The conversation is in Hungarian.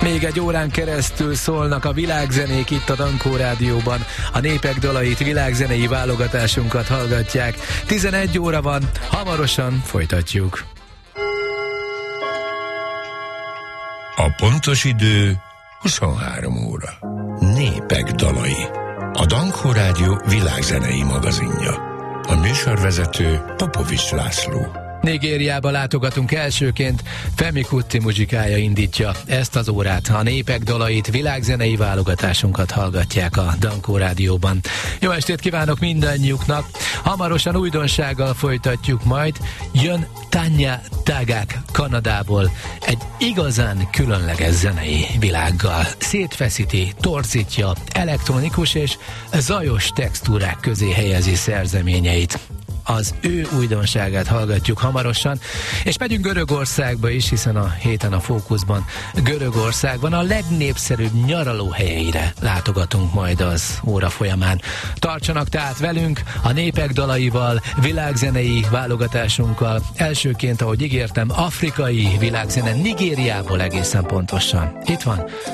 Még egy órán keresztül szólnak a világzenék itt a Dankó Rádióban. A népek dalait, világzenei válogatásunkat hallgatják. 11 óra van, hamarosan folytatjuk. A pontos idő 23 óra. Népek dalai. A Dankó Rádió világzenei magazinja. A műsorvezető Popovics László. Nigériába látogatunk elsőként, Femi Kuti muzsikája indítja ezt az órát. A népek dalait, világzenei válogatásunkat hallgatják a Dankó Rádióban. Jó estét kívánok mindannyiuknak! Hamarosan újdonsággal folytatjuk majd. Jön Tanya Tagaq Kanadából egy igazán különleges zenei világgal. Szétfeszíti, torzítja, elektronikus és zajos textúrák közé helyezi szerzeményeit. Az ő újdonságát hallgatjuk hamarosan, és megyünk Görögországba is, hiszen a héten a fókuszban Görögországban a legnépszerűbb nyaralóhelyeire látogatunk majd az óra folyamán. Tartsanak tehát velünk a népek dalaival, világzenei válogatásunkkal. Elsőként, ahogy ígértem, afrikai világzene, Nigériából egészen pontosan. Itt van